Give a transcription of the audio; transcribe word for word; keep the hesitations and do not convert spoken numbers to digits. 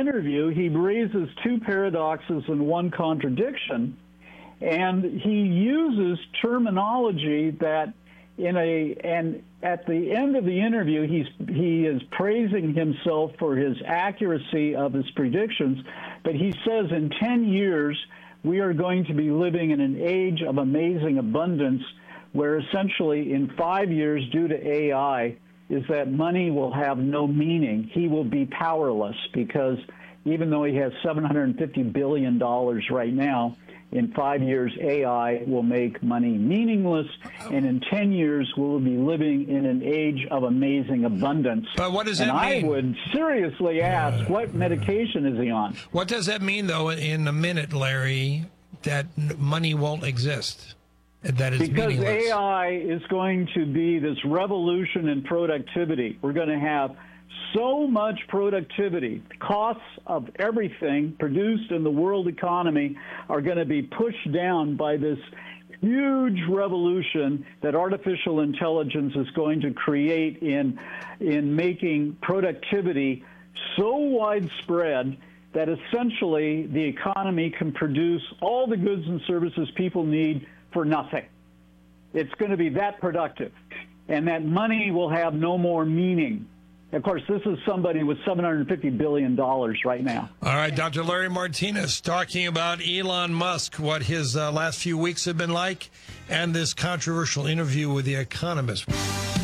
interview, he raises two paradoxes and one contradiction, and he uses terminology that in a and at the end of the interview, he's he is praising himself for his accuracy of his predictions, but he says in ten years we are going to be living in an age of amazing abundance, where essentially in five years, due to A I, is that money will have no meaning. He will be powerless because even though he has seven hundred fifty billion dollars right now, in five years, A I will make money meaningless, and in ten years, we'll be living in an age of amazing abundance. But what does and that mean? I would seriously ask, what medication is he on? What does that mean, though, in a minute, Larry, that money won't exist? That is because meaningless? A I is going to be this revolution in productivity. We're going to have so much productivity. Costs of everything produced in the world economy are going to be pushed down by this huge revolution that artificial intelligence is going to create in, in making productivity so widespread that essentially the economy can produce all the goods and services people need for nothing. It's going to be that productive, and that money will have no more meaning. Of course, this is somebody with seven hundred fifty billion dollars right now. All right, Doctor Larry Martinez talking about Elon Musk, what his uh, last few weeks have been like, and this controversial interview with The Economist.